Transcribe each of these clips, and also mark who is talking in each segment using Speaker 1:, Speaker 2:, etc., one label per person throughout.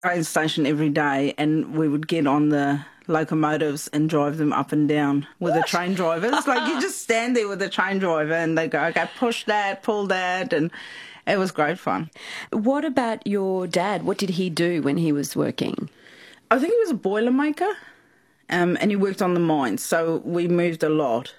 Speaker 1: train station every day, and we would get on the locomotives and drive them up and down with the train drivers. Like, you just stand there with the train driver and they go, okay, push that, pull that, and it was great fun.
Speaker 2: What about your dad? What did he do when he was working?
Speaker 1: I think he was a boilermaker, and he worked on the mines, so we moved a lot.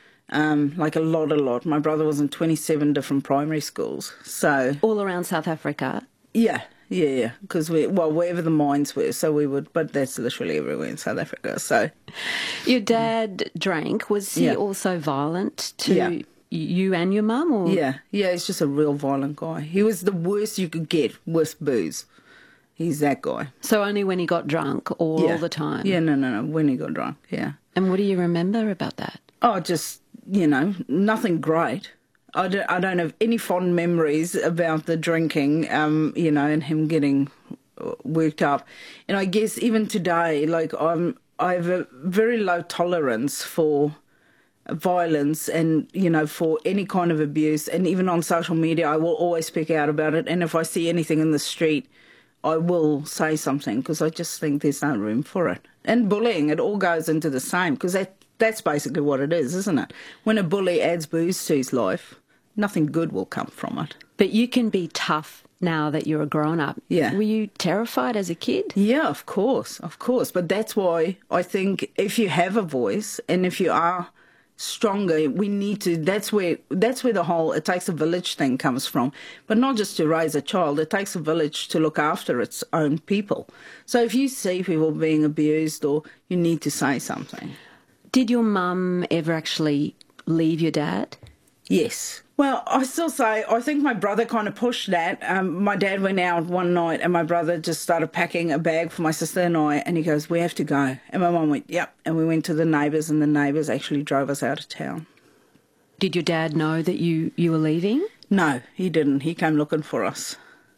Speaker 1: Like a lot. My brother was in 27 different primary schools, so...
Speaker 2: All around South Africa?
Speaker 1: Yeah, because wherever the mines were, so we would, but that's literally everywhere in South Africa, so...
Speaker 2: Your dad drank. Was he also violent to you and your mum? Or?
Speaker 1: Yeah, he's just a real violent guy. He was the worst you could get with booze. He's that guy.
Speaker 2: So only when he got drunk or all the time?
Speaker 1: Yeah, no, when he got drunk, yeah.
Speaker 2: And what do you remember about that?
Speaker 1: Oh, just, nothing great. I don't have any fond memories about the drinking, and him getting worked up. And I guess even today, like, I have a very low tolerance for violence and, for any kind of abuse. And even on social media, I will always speak out about it. And if I see anything in the street, I will say something, because I just think there's no room for it. And bullying, it all goes into the same, because that's basically what it is, isn't it? When a bully adds booze to his life, nothing good will come from it.
Speaker 2: But you can be tough now that you're a grown-up. Yeah. Were you terrified as a kid?
Speaker 1: Yeah, of course. But that's why I think if you have a voice and if you are stronger, we need to, that's where the whole it takes a village thing comes from. But not just to raise a child, it takes a village to look after its own people. So if you see people being abused, or you need to say something.
Speaker 2: Did your mum ever actually leave your dad?
Speaker 1: Yes. Well, I still say, I think my brother kind of pushed that. My dad went out one night and my brother just started packing a bag for my sister and I, and he goes, we have to go. And my mum went, yep. And we went to the neighbours, and the neighbours actually drove us out of town.
Speaker 2: Did your dad know that you were leaving?
Speaker 1: No, he didn't. He came looking for us.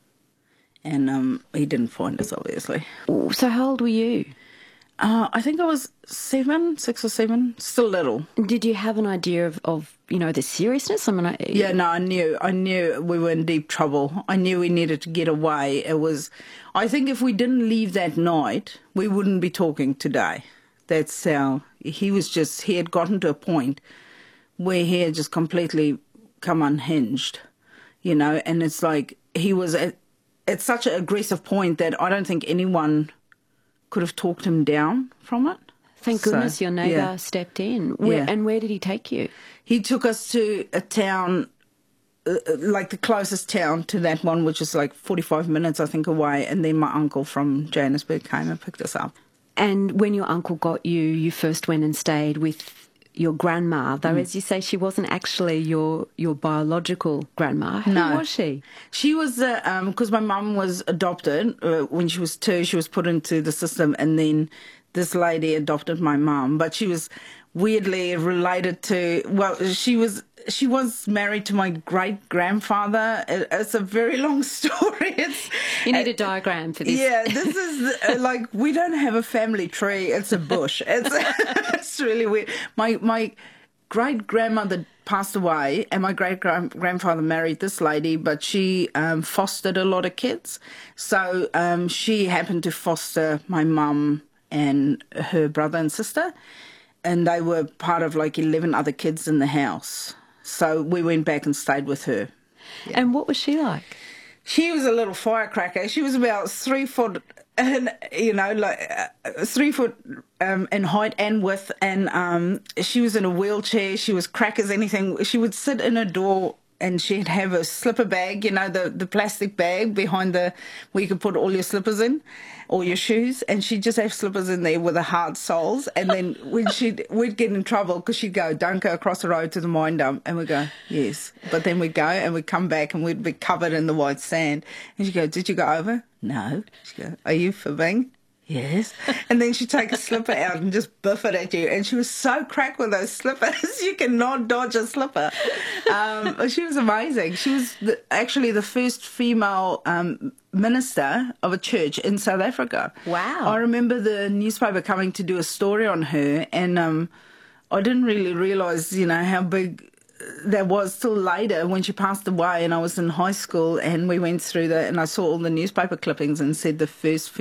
Speaker 1: And he didn't find us, obviously.
Speaker 2: So how old were you?
Speaker 1: I think I was 6 or 7, still little.
Speaker 2: Did you have an idea of the seriousness? I mean,
Speaker 1: Yeah, no, I knew we were in deep trouble. I knew we needed to get away. I think if we didn't leave that night, we wouldn't be talking today. That's how, he had gotten to a point where he had just completely come unhinged, and it's like he was at such an aggressive point that I don't think anyone could have talked him down from it.
Speaker 2: Thank goodness your neighbour stepped in. And where did he take you?
Speaker 1: He took us to a town, like the closest town to that one, which is like 45 minutes, I think, away. And then my uncle from Johannesburg came and picked us up.
Speaker 2: And when your uncle got you, you first went and stayed with your grandma, though, as you say, she wasn't actually your biological grandma. Who was she?
Speaker 1: She was, because my mum was adopted when she was 2, she was put into the system, and then this lady adopted my mum, but she was weirdly related to, she was married to my great-grandfather. It's a very long story.
Speaker 2: You need a diagram for this.
Speaker 1: Yeah, this is like, we don't have a family tree. It's a bush. It's really weird. My great-grandmother passed away, and my great-grandfather married this lady, but she fostered a lot of kids. So she happened to foster my mum and her brother and sister, and they were part of like 11 other kids in the house. So we went back and stayed with her. Yeah.
Speaker 2: And what was she like?
Speaker 1: She was a little firecracker. She was about 3 foot, and 3 foot in height and width, and she was in a wheelchair. She was crack as anything. She would sit in a door, and she'd have a slipper bag, the plastic bag behind where you could put all your slippers in, all your shoes, and she'd just have slippers in there with the hard soles. And then we'd get in trouble because she'd go, don't go across the road to the mine dump. And we'd go, yes. But then we'd go and we'd come back and we'd be covered in the white sand. And she'd go, did you go over? No. She'd go, are you fibbing? Yes. And then she'd take a slipper out and just biff it at you. And she was so crack with those slippers, you cannot dodge a slipper. She was amazing. She was actually the first female minister of a church in South Africa.
Speaker 2: Wow.
Speaker 1: I remember the newspaper coming to do a story on her, and I didn't really realise, how big there was till later when she passed away, and I was in high school, and we went through that, and I saw all the newspaper clippings and said the first